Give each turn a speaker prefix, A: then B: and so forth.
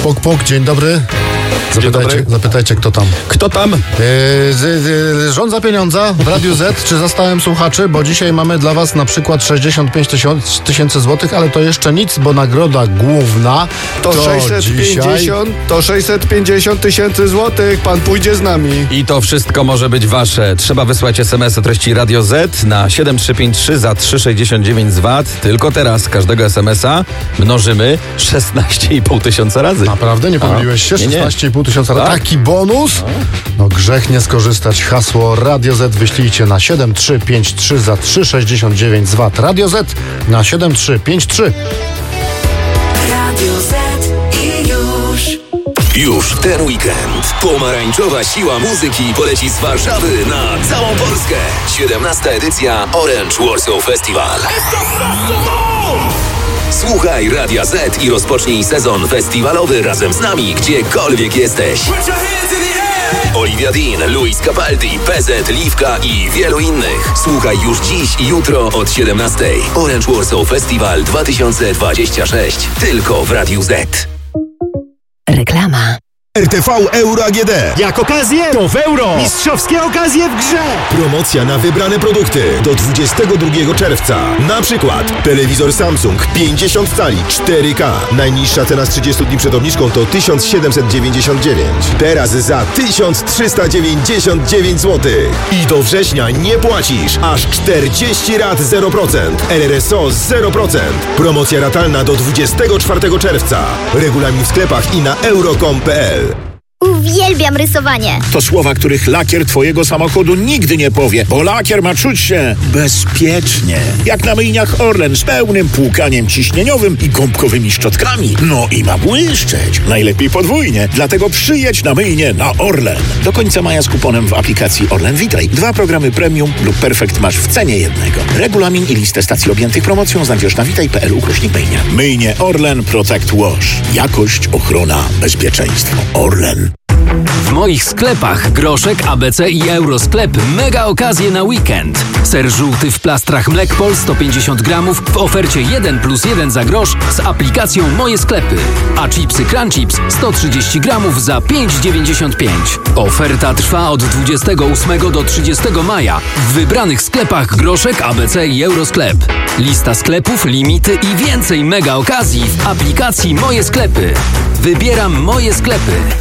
A: Puk, puk, dzień dobry. Zapytajcie, kto tam.
B: Kto tam?
A: Rząd za pieniądza w Radiu Z. Czy zastałem słuchaczy? Bo dzisiaj mamy dla was na przykład 65 tysięcy złotych, ale to jeszcze nic, bo nagroda główna
C: To 650 tysięcy złotych. Pan pójdzie z nami.
B: I to wszystko może być wasze. Trzeba wysłać SMS o treści Radio Z na 7353 za 3,69 z VAT. Tylko teraz każdego SMS-a mnożymy 16,5 tysiąca razy.
A: Naprawdę? Nie pomyliłeś się?
B: Nie.
A: 16,5 tysiąca.
B: Tak.
A: Taki bonus? No grzech nie skorzystać. Hasło Radio Z wyślijcie na 7353 za 3,69 z VAT. Radio Z na 7353.
D: Radio Z i już.
E: Już w ten weekend pomarańczowa siła muzyki poleci z Warszawy na całą Polskę. 17. edycja Orange Warsaw Festival. Słuchaj Radia Z i rozpocznij sezon festiwalowy razem z nami, gdziekolwiek jesteś. Olivia Dean, Luis Capaldi, PZ, Liwka i wielu innych. Słuchaj już dziś i jutro od 17. Orange Warsaw Festival 2026. Tylko w Radiu Z.
D: Reklama.
F: RTV Euro AGD.
G: Jak okazję, to w euro. Mistrzowskie okazje w grze.
F: Promocja na wybrane produkty do 22 czerwca. Na przykład telewizor Samsung 50 cali 4K. Najniższa cena z 30 dni przed obniżką to 1799. Teraz za 1399 zł. I do września nie płacisz. Aż 40 rat 0%. RRSO 0%. Promocja ratalna do 24 czerwca. Regulamin w sklepach i na euro.com.pl.
H: Uwielbiam rysowanie.
G: To słowa, których lakier twojego samochodu nigdy nie powie, bo lakier ma czuć się bezpiecznie. Jak na myjniach Orlen z pełnym płukaniem ciśnieniowym i gąbkowymi szczotkami. No i ma błyszczeć. Najlepiej podwójnie. Dlatego przyjedź na myjnię na Orlen. Do końca maja z kuponem w aplikacji Orlen Witaj. 2 programy premium lub perfekt masz w cenie jednego. Regulamin i listę stacji objętych promocją znajdziesz na witaj.pl/myjnia. Myjnie Orlen Protect Wash. Jakość, ochrona, bezpieczeństwo. Orlen.
I: W moich sklepach Groszek, ABC i Eurosklep mega okazje na weekend. Ser żółty w plastrach Mlekpol 150 gramów w ofercie 1+1 za grosz z aplikacją Moje Sklepy. A chipsy Crunchips 130 gramów za 5,95. Oferta trwa od 28 do 30 maja w wybranych sklepach Groszek, ABC i Eurosklep. Lista sklepów, limity i więcej mega okazji w aplikacji Moje Sklepy. Wybieram Moje Sklepy.